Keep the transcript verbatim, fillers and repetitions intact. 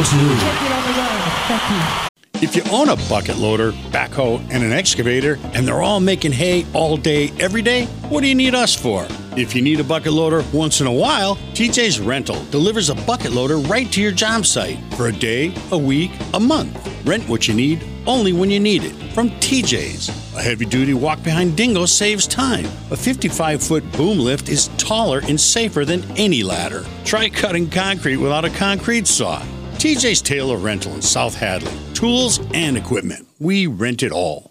News. Take it on the road. Thank you. If you own a bucket loader, backhoe, and an excavator, and they're all making hay all day, every day, what do you need us for? If you need a bucket loader once in a while, T J's Rental delivers a bucket loader right to your job site for a day, a week, a month. Rent what you need, only when you need it. From T J's. A heavy-duty walk-behind dingo saves time. A fifty-five foot boom lift is taller and safer than any ladder. Try cutting concrete without a concrete saw. T J's Taylor Rental in South Hadley. Tools and equipment. We rent it all.